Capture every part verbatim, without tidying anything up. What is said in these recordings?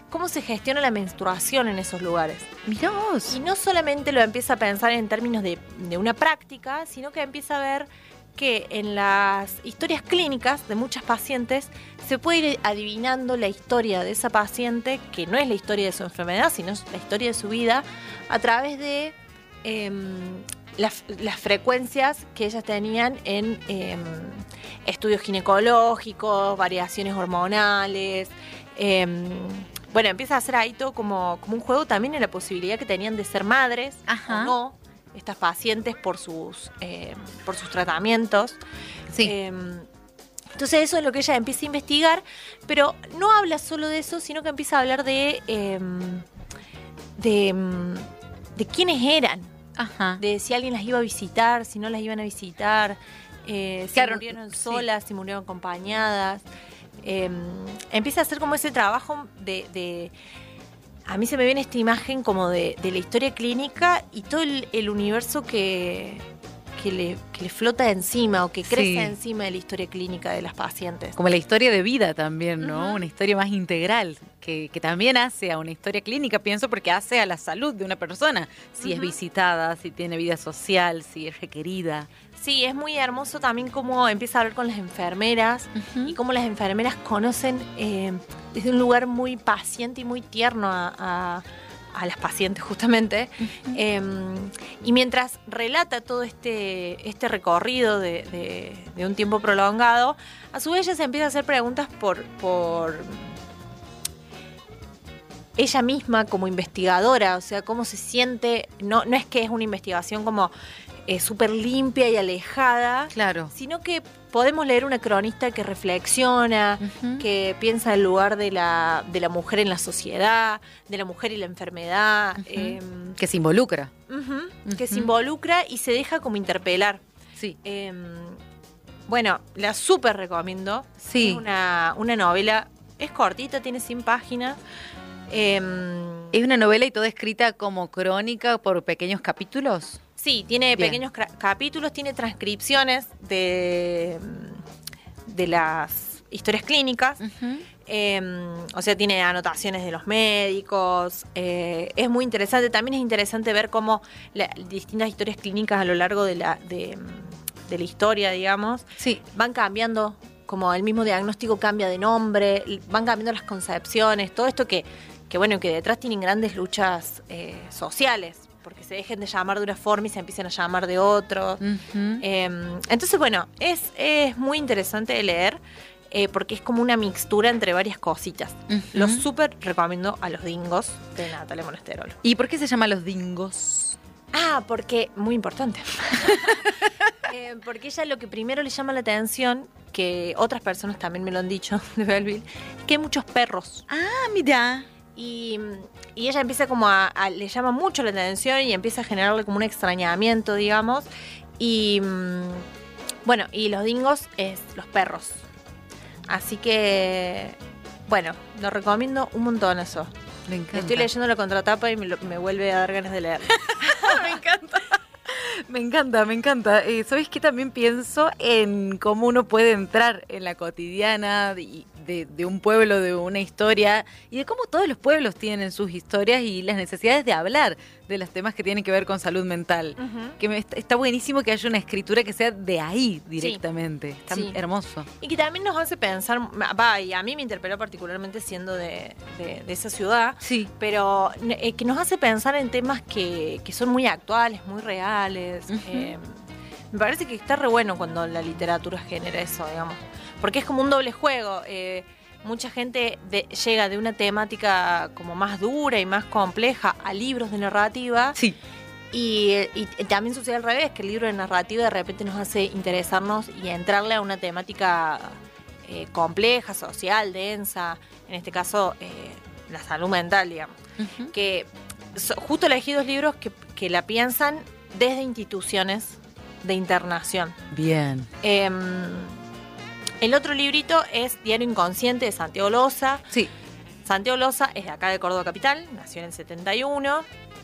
cómo se gestiona la menstruación en esos lugares. Mirá vos. Y no solamente lo empieza a pensar en términos de, de una práctica, sino que empieza a ver que en las historias clínicas de muchas pacientes se puede ir adivinando la historia de esa paciente, que no es la historia de su enfermedad, sino la historia de su vida, a través de eh, las, las frecuencias que ellas tenían en eh, estudios ginecológicos, variaciones hormonales. Eh, bueno, empieza a hacer ahí todo como, como un juego también en la posibilidad que tenían de ser madres. Ajá. O no, estas pacientes por sus, eh, por sus tratamientos. Sí. Eh, entonces eso es lo que ella empieza a investigar, pero no habla solo de eso, sino que empieza a hablar de, eh, de, de quiénes eran. Ajá. De si alguien las iba a visitar, si no las iban a visitar, eh, si claro, murieron solas, sí. si murieron acompañadas. Eh, empieza a hacer como ese trabajo de, de... A mí se me viene esta imagen como de, de la historia clínica y todo el, el universo que, que, le, que le flota encima o que crece sí. encima de la historia clínica de las pacientes. Como la historia de vida también, ¿no? Uh-huh. Una historia más integral, que, que también hace a una historia clínica, pienso, porque hace a la salud de una persona, si uh-huh. es visitada, si tiene vida social, si es requerida. Sí, es muy hermoso también cómo empieza a hablar con las enfermeras uh-huh. y cómo las enfermeras conocen eh, desde un lugar muy paciente y muy tierno a, a, a las pacientes justamente. Uh-huh. Eh, y mientras relata todo este, este recorrido de, de, de un tiempo prolongado, a su vez ella se empieza a hacer preguntas por, por ella misma como investigadora, o sea, cómo se siente. No, no es que es una investigación como Eh, súper limpia y alejada, claro. sino que podemos leer una cronista que reflexiona, uh-huh. que piensa el lugar de la, de la mujer en la sociedad, de la mujer y la enfermedad. Uh-huh. eh, que se involucra. Uh-huh, uh-huh. Que se involucra y se deja como interpelar. Sí. Eh, bueno, la súper recomiendo. Sí. Es una, una novela, es cortita, tiene cien páginas. Eh, ¿Es una novela y toda escrita como crónica por pequeños capítulos? Sí, tiene Bien. pequeños cra- capítulos, tiene transcripciones de, de las historias clínicas, uh-huh. eh, o sea, tiene anotaciones de los médicos, eh, es muy interesante. También es interesante ver cómo las distintas historias clínicas a lo largo de la, de, de la historia, digamos, sí. van cambiando, como el mismo diagnóstico cambia de nombre, van cambiando las concepciones, todo esto que, que bueno, que detrás tienen grandes luchas eh, sociales, porque se dejen de llamar de una forma y se empiezan a llamar de otro. Uh-huh. Eh, entonces, bueno, es, es muy interesante de leer, eh, porque es como una mixtura entre varias cositas. Uh-huh. Lo súper recomiendo a Los Dingos, de Natalia Monasterolo. ¿Y por qué se llama Los Dingos? Ah, porque, muy importante, eh, porque ella lo que primero le llama la atención, que otras personas también me lo han dicho de Belleville, es que hay muchos perros. Ah, mira. Y, y ella empieza como a, a, le llama mucho la atención y empieza a generarle como un extrañamiento, digamos. Y bueno, y Los Dingos es los perros. Así que, bueno, lo recomiendo un montón eso. Me encanta. Estoy leyendo la contratapa y me, lo, me vuelve a dar ganas de leer. Me encanta. Me encanta, me encanta. Eh, ¿Sabes qué? También pienso en cómo uno puede entrar en la cotidiana de, de, de un pueblo, de una historia, y de cómo todos los pueblos tienen sus historias y las necesidades de hablar de los temas que tienen que ver con salud mental. Uh-huh. Que me, está buenísimo que haya una escritura que sea de ahí directamente. Sí. Está sí. hermoso. Y que también nos hace pensar, va, y a mí me interpeló particularmente siendo de, de, de esa ciudad, sí. pero eh, que nos hace pensar en temas que, que son muy actuales, muy reales. Uh-huh. eh, me parece que está re bueno cuando la literatura genera eso, digamos, porque es como un doble juego. Eh, mucha gente de, llega de una temática como más dura y más compleja a libros de narrativa. Sí. Y, y también sucede al revés, que el libro de narrativa de repente nos hace interesarnos y entrarle a una temática eh, compleja, social, densa, en este caso eh, la salud mental, digamos. Uh-huh. Que so, justo elegí dos libros que, que la piensan desde instituciones de internación. Bien. Eh, el otro librito es Diario Inconsciente de Santiago Loza. Sí. Santiago Loza es de acá de Córdoba Capital, nació en el setenta y uno.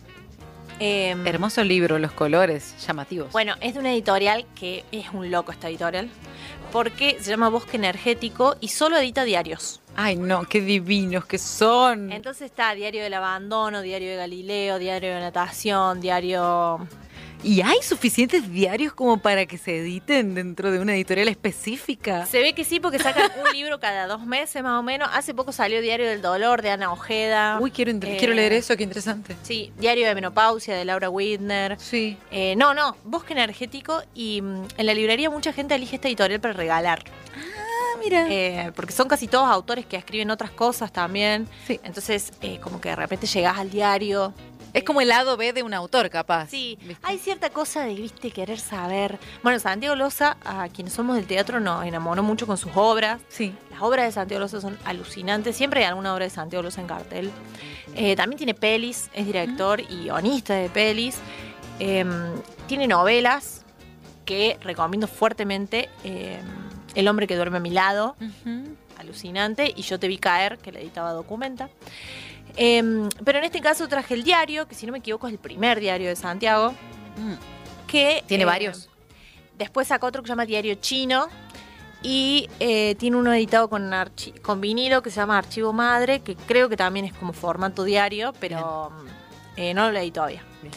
Eh, Hermoso libro, los colores llamativos. Bueno, es de una editorial que es un loco esta editorial, porque se llama Bosque Energético y solo edita diarios. Ay, no, qué divinos que son. Entonces está Diario del Abandono, Diario de Galileo, Diario de Natación, Diario... ¿Y hay suficientes diarios como para que se editen dentro de una editorial específica? Se ve que sí, porque sacan un libro cada dos meses más o menos. Hace poco salió Diario del Dolor de Ana Ojeda. Uy, quiero, eh, quiero leer eso, qué interesante. Sí, Diario de Menopausia de Laura Widner. Sí. Eh, no, no, Bosque Energético. Y mm, en la librería mucha gente elige esta editorial para regalar. Ah, mira. Eh, porque son casi todos autores que escriben otras cosas también. Sí. Entonces, eh, como que de repente llegás al diario... Es como el lado B de un autor, capaz. Sí, ¿viste? hay cierta cosa de, viste, querer saber. Bueno, Santiago Loza, a quienes somos del teatro, nos enamoró mucho con sus obras. Sí. Las obras de Santiago Loza son alucinantes. Siempre hay alguna obra de Santiago Loza en cartel. Eh, también tiene pelis, es director y guionista de pelis. Eh, tiene novelas que recomiendo fuertemente. Eh, El hombre que duerme a mi lado, Uh-huh. alucinante. Y Yo te vi caer, que la editaba Documenta. Eh, pero en este caso traje el diario, que si no me equivoco es el primer diario de Santiago. Mm. Que, ¿Tiene eh, varios? Después sacó otro que se llama Diario Chino. Y eh, tiene uno editado con, archi- con vinilo que se llama Archivo Madre, que creo que también es como formato diario, pero eh, no lo leí todavía. Bien.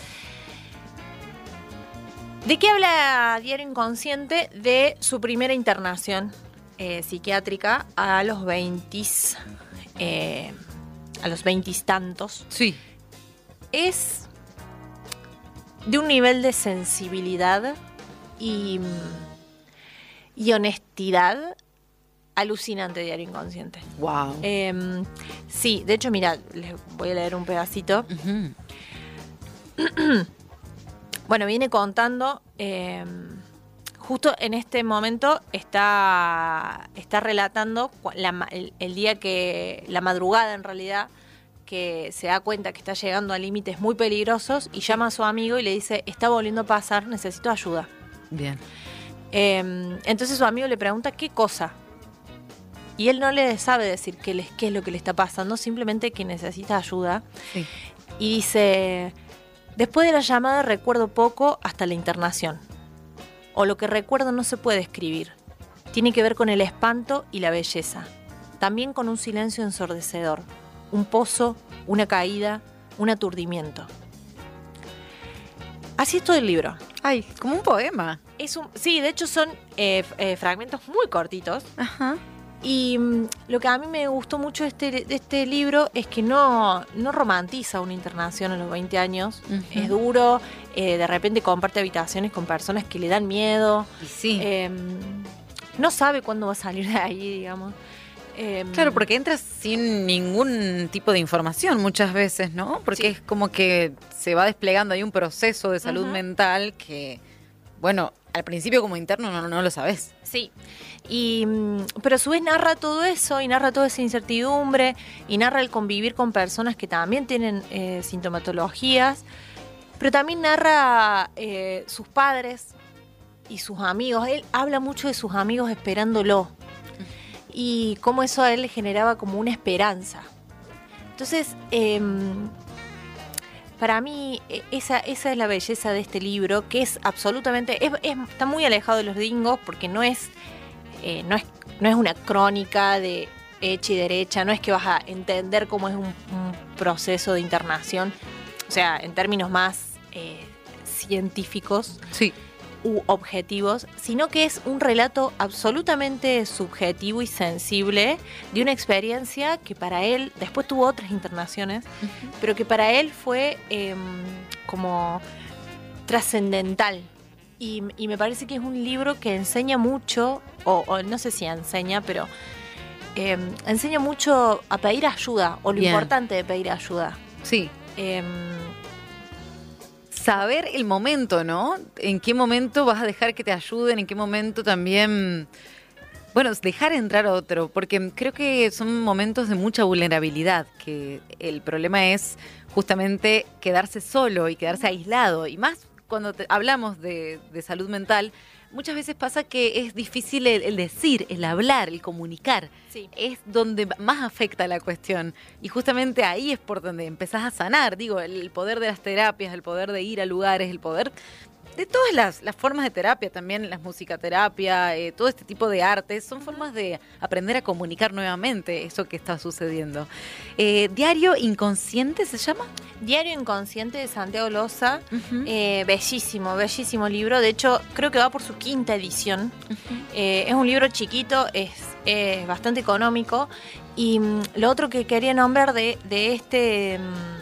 ¿De qué habla Diario Inconsciente? De su primera internación eh, psiquiátrica a los veinte, eh, a los veintitantos. Sí. Es de un nivel de sensibilidad y, y honestidad alucinante, Diario Inconsciente. Wow. Eh, sí, de hecho, mira, les voy a leer un pedacito. Uh-huh. Bueno, viene contando, eh, justo en este momento está, está relatando la, el, el día que, la madrugada en realidad, que se da cuenta que está llegando a límites muy peligrosos y llama a su amigo y le dice, está volviendo a pasar, necesito ayuda. Bien. Eh, entonces su amigo le pregunta qué cosa. Y él no le sabe decir qué, le, qué es lo que le está pasando, simplemente que necesita ayuda. Sí. Y dice, después de la llamada recuerdo poco hasta la internación. O lo que recuerdo no se puede escribir. Tiene que ver con el espanto y la belleza. También con un silencio ensordecedor. Un pozo, una caída, un aturdimiento. Así es todo el libro. Ay, como un poema. Es un, sí, de hecho son eh, eh, fragmentos muy cortitos. Ajá. Y mm, lo que a mí me gustó mucho de este, de este libro es que no, no romantiza una internación a los veinte años. Uh-huh. Es duro, eh, de repente comparte habitaciones con personas que le dan miedo. Y sí. Eh, no sabe cuándo va a salir de ahí, digamos. Eh, Claro, porque entras sin ningún tipo de información muchas veces, ¿no? Porque Sí. es como que se va desplegando ahí un proceso de salud Ujú. mental que, bueno, al principio como interno no, no lo sabes. Sí, y, mm, pero a su vez narra todo eso y narra toda esa incertidumbre y narra el convivir con personas que también tienen eh, sintomatologías, pero también narra eh, sus padres y sus amigos. Él habla mucho de sus amigos esperándolo y cómo eso a él le generaba como una esperanza. Entonces, eh, para mí, eh, esa, esa es la belleza de este libro, que es absolutamente, es, es- está muy alejado de los gringos, porque no es, eh, no es, no es una crónica de hecha y derecha, no es que vas a entender cómo es un, un proceso de internación, o sea, en términos más eh, científicos Sí. u objetivos, sino que es un relato absolutamente subjetivo y sensible de una experiencia que para él, después tuvo otras internaciones, pero que para él fue eh, como trascendental. Y, y me parece que es un libro que enseña mucho, o, o no sé si enseña, pero eh, enseña mucho a pedir ayuda, o lo Bien. importante de pedir ayuda. Sí. Eh, Saber el momento, ¿no? En qué momento vas a dejar que te ayuden, en qué momento también, bueno, dejar entrar a otro, porque creo que son momentos de mucha vulnerabilidad, que el problema es justamente quedarse solo y quedarse aislado, y más cuando te- hablamos de, de salud mental, muchas veces pasa que es difícil el, el decir, el hablar, el comunicar. sí. Es donde más afecta la cuestión. Y justamente ahí es por donde empezás a sanar. Digo, el poder de las terapias, el poder de ir a lugares, el poder de todas las, las formas de terapia, también la musicaterapia, eh, todo este tipo de artes, son formas de aprender a comunicar nuevamente eso que está sucediendo. Eh, ¿Diario Inconsciente se llama? Diario Inconsciente de Santiago Loza, Uh-huh. eh, bellísimo, bellísimo libro. De hecho, creo que va por su quinta edición. Uh-huh. Eh, es un libro chiquito, es, es bastante económico. Y mm, lo otro que quería nombrar de, de este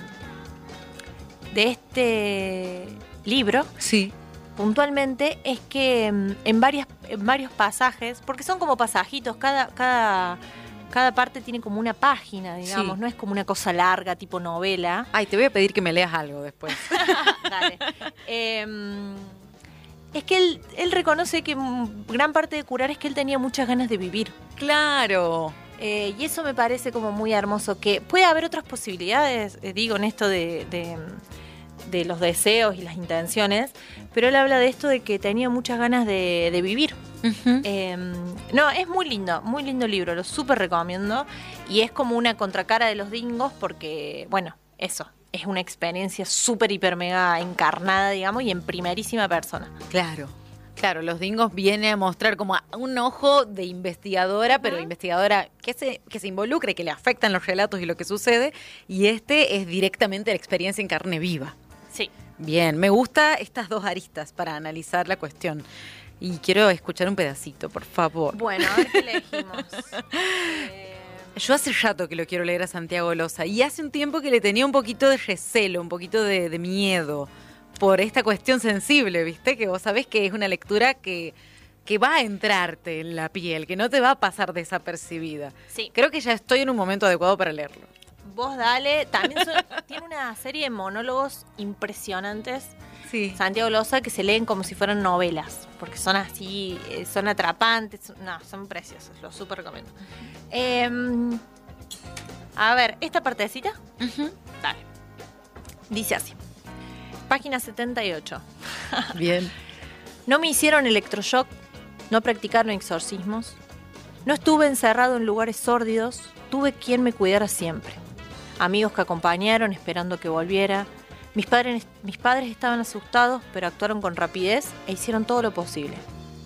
mm, de este libro, Sí. puntualmente, es que mm, en varias en varios pasajes, porque son como pasajitos, cada cada cada parte tiene como una página, digamos, Sí. no es como una cosa larga tipo novela. Ay, te voy a pedir que me leas algo después. Dale. Eh, es que él, él reconoce que mm, gran parte de curar es que él tenía muchas ganas de vivir. Claro. Eh, y eso me parece como muy hermoso, que puede haber otras posibilidades, eh, digo, en esto de, de, de los deseos y las intenciones, pero él habla de esto de que tenía muchas ganas de, de vivir. Uh-huh. Eh, no, es muy lindo, muy lindo libro, lo súper recomiendo. Y es como una contracara de los dingos porque, bueno, eso, es una experiencia súper, hiper, mega encarnada, digamos, y en primerísima persona. Claro. Claro, Los Dingos viene a mostrar como un ojo de investigadora, pero Ujú. investigadora que se, que se involucra y que le afectan los relatos y lo que sucede, y este es directamente la experiencia en carne viva. Sí. Bien, me gusta estas dos aristas para analizar la cuestión. Y quiero escuchar un pedacito, por favor. Bueno, a ver qué elegimos. Eh, Yo hace rato que lo quiero leer a Santiago Loza y hace un tiempo que le tenía un poquito de recelo, un poquito de, de miedo por esta cuestión sensible, ¿viste? Que vos sabés que es una lectura que, que va a entrarte en la piel, que no te va a pasar desapercibida. sí. Creo que ya estoy en un momento adecuado para leerlo. Vos dale. También son- tiene una serie de monólogos impresionantes, Sí. Santiago Loza, que se leen como si fueran novelas, porque son así, eh, son atrapantes, son- no, son preciosos, los súper recomiendo. Eh, a ver, esta partecita, Ujú. dale. Dice así. Página setenta y ocho. Bien. No me hicieron electroshock, no practicaron exorcismos, no estuve encerrado en lugares sórdidos, tuve quien me cuidara siempre. Amigos que acompañaron esperando que volviera. Mis padres, mis padres estaban asustados, pero actuaron con rapidez e hicieron todo lo posible.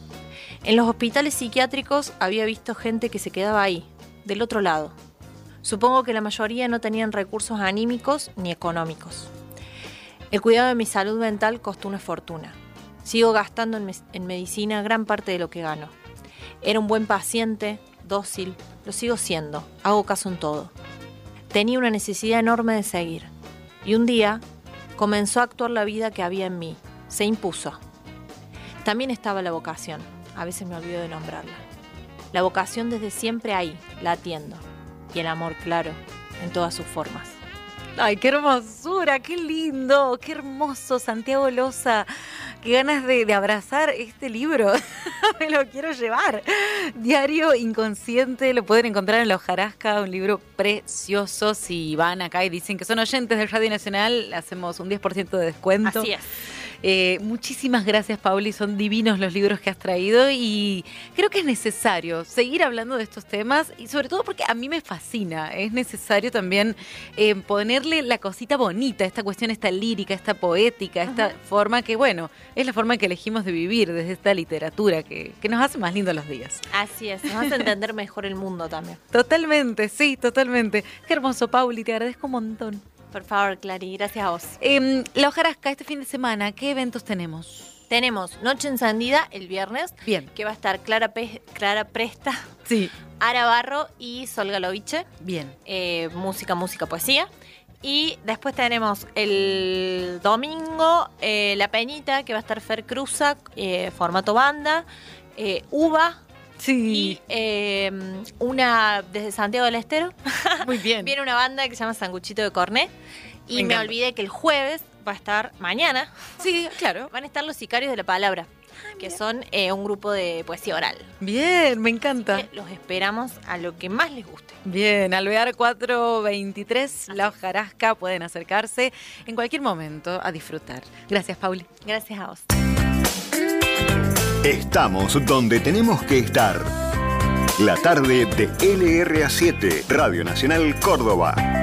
En los hospitales psiquiátricos había visto gente que se quedaba ahí, del otro lado. Supongo que la mayoría no tenían recursos anímicos ni económicos. El cuidado de mi salud mental costó una fortuna. Sigo gastando en, me- en medicina gran parte de lo que gano. Era un buen paciente, dócil, lo sigo siendo, hago caso en todo. Tenía una necesidad enorme de seguir. Y un día comenzó a actuar la vida que había en mí, se impuso. También estaba la vocación, a veces me olvido de nombrarla. La vocación desde siempre ahí, la atiendo. Y el amor, claro, en todas sus formas. Ay, qué hermosura, qué lindo, qué hermoso, Santiago Loza. Qué ganas de, de abrazar este libro. Me lo quiero llevar. Diario Inconsciente, lo pueden encontrar en La Hojarasca, un libro precioso. Si van acá y dicen que son oyentes de Radio Nacional, hacemos un diez por ciento de descuento. Así es. Eh, muchísimas gracias, Pauli, son divinos los libros que has traído y creo que es necesario seguir hablando de estos temas y sobre todo porque a mí me fascina, es necesario también eh, ponerle la cosita bonita, esta cuestión, esta lírica, esta poética, esta Ujú. forma que, bueno, es la forma que elegimos de vivir desde esta literatura que, que nos hace más lindos los días. Así es, nos hace entender mejor el mundo también. Totalmente, sí, totalmente. Qué hermoso, Pauli, te agradezco un montón. Por favor, Clary, gracias a vos. Eh, La Hojarasca, este fin de semana, ¿qué eventos tenemos? Tenemos Noche Encendida el viernes, Bien, que va a estar Clara, Pe- Clara Presta, sí, Ara Barro y Sol Galoviche. bien. Eh, música, música, poesía. Y después tenemos el domingo eh, La Peñita, que va a estar Fer Cruza, eh, formato banda, eh, Uva Sí, y eh, una desde Santiago del Estero. muy bien. Viene una banda que se llama Sanguchito de Cornet. Y Me me, encanta. olvidé que el jueves va a estar, mañana, Sí, claro. van a estar los Sicarios de la Palabra, que son eh, un grupo de poesía oral. Bien, me encanta. Que los esperamos a lo que más les guste. Bien, Alvear cuatrocientos veintitrés, La Hojarasca, pueden acercarse en cualquier momento a disfrutar. Gracias, Pauli. Gracias a vos. Estamos donde tenemos que estar. La tarde de L R A siete, Radio Nacional Córdoba.